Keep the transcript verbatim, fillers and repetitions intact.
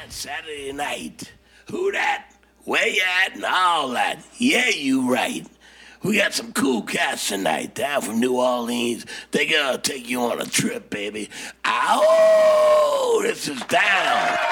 that Saturday night. Who that? Where you at and all that. Yeah, you right. We got some cool cats tonight down from New Orleans. They gonna take you on a trip, baby. Ow! This is down.